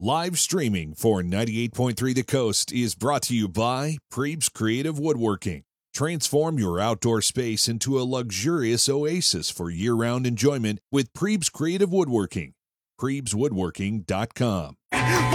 Live streaming for 98.3 The Coast is brought to you by Prebes Creative Woodworking. Transform your outdoor space into a luxurious oasis for year-round enjoyment with Prebes Creative Woodworking. PrebesWoodworking.com.